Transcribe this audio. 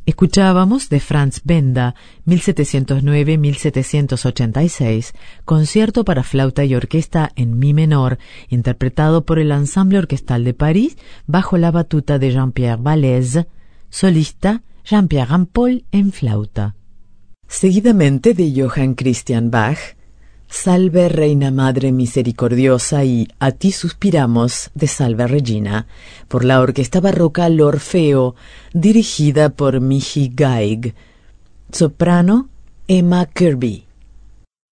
Escuchábamos de Franz Benda, 1709-1786, concierto para flauta y orquesta en mi menor, interpretado por el Ensemble Orquestal de París bajo la batuta de Jean-Pierre Vallès, solista Jean-Pierre Rampol en flauta. Seguidamente de Johann Christian Bach, Salve Reina Madre Misericordiosa y A ti suspiramos de Salve Regina, por la orquesta barroca L'Orfeo, dirigida por Michi Gaig. Soprano, Emma Kirby.